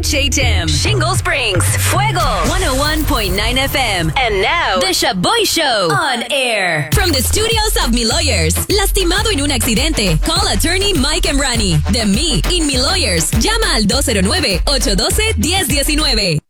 HHM, Shingle Springs, Fuego, 101.9 FM. And now, The Shaboy Show on air. From the studios of Mi Lawyers. Lastimado en un accidente. Call attorney Mike Emrani. De Me in Mi Lawyers. Llama al 209-812-1019.